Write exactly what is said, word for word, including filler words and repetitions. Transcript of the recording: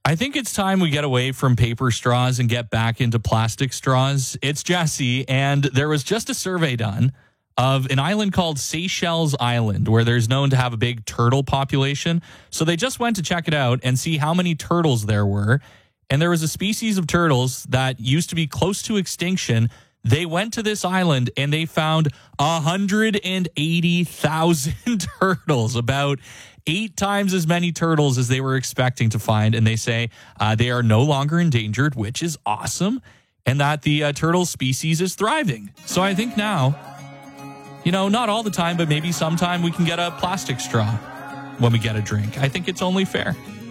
I think it's time we get away from paper straws and get back into plastic straws. It's Jesse, and there was just a survey done of an island called Seychelles Island, where there's known to have a big turtle population. So they just went to check it out and see how many turtles there were. And there was a species of turtles that used to be close to extinction. They went to this island and they found one hundred eighty thousand turtles, about eight times as many turtles as they were expecting to find. And they say uh, they are no longer endangered, which is awesome, and that the uh, turtle species is thriving. So I think now, you know, not all the time, but maybe sometime we can get a plastic straw when we get a drink. I think it's only fair.